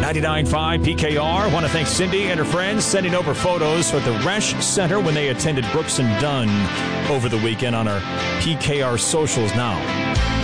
99.5 PKR. Want to thank Cindy and her friends sending over photos at the Resch Center when they attended Brooks and Dunn over the weekend on our PKR socials now.